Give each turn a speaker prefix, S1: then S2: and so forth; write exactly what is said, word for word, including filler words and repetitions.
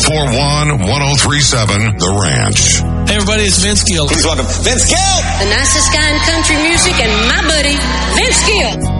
S1: four one, one oh three seven, The Ranch.
S2: Hey, everybody, it's Vince Gill.
S3: Please welcome Vince Gill.
S4: The nicest guy in country music and my buddy, Vince Gill.